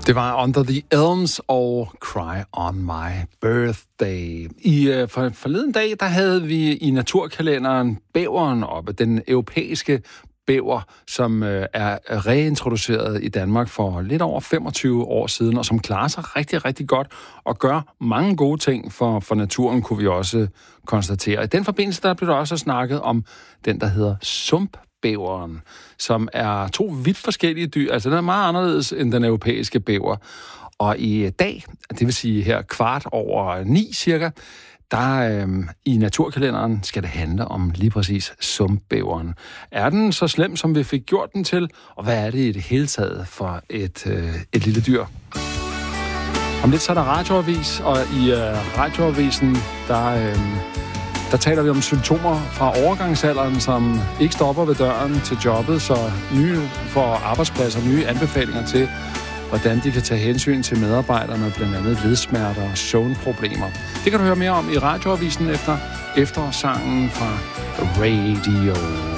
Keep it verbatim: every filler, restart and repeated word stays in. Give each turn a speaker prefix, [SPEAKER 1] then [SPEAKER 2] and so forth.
[SPEAKER 1] Det var Under the Elms og Cry on My Birthday. I uh, for, forleden dag, der havde vi i naturkalenderen bæveren oppe, den europæiske bæver, som uh, er reintroduceret i Danmark for lidt over femogtyve år siden, og som klarer sig rigtig, rigtig godt og gør mange gode ting for, for naturen, kunne vi også konstatere. I den forbindelse, der blev der også snakket om den, der hedder sumpbæveren, som er to vidt forskellige dyr. Altså, den er meget anderledes end den europæiske bæver. Og i dag, det vil sige her kvart over ni cirka, der øhm, i naturkalenderen skal det handle om lige præcis sumpbæveren. Er den så slem, som vi fik gjort den til? Og hvad er det i det hele taget for et, øh, et lille dyr? Om lidt så er der radioavis, og i øh, radioavisen, der... Øh, Der taler vi om symptomer fra overgangsalderen, som ikke stopper ved døren til jobbet, så nye for arbejdspladser, nye anbefalinger til, hvordan de kan tage hensyn til medarbejderne, blandt andet ledsmerter og søvnproblemer. Det kan du høre mere om i radioavisen efter eftersangen fra Radio.